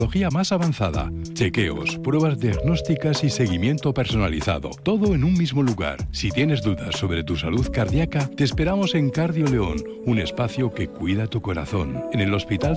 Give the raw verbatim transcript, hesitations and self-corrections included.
más avanzada, chequeos, pruebas diagnósticas y seguimiento personalizado, todo en un mismo lugar. Si tienes dudas sobre tu salud cardíaca, te esperamos en Cardio León, un espacio que cuida tu corazón. En el Hospital